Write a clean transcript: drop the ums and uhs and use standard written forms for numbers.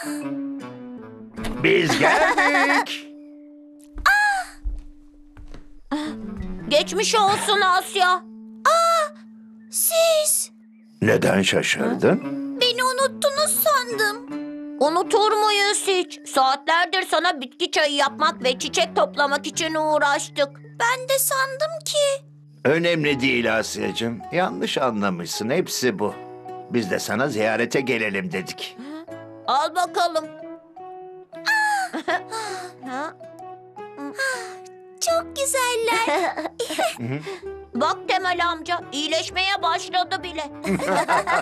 Biz geldik. Geçmiş olsun Asya. Siz Neden şaşırdın? beni unuttunuz sandım. Unutur muyuz hiç? Saatlerdir sana bitki çayı yapmak ve çiçek toplamak için uğraştık. Ben de sandım ki. Önemli değil Asya'cığım. Yanlış anlamışsın. Hepsi bu. Biz de sana ziyarete gelelim dedik. Al bakalım. Çok güzeller. Bak Temel amca, iyileşmeye başladı bile.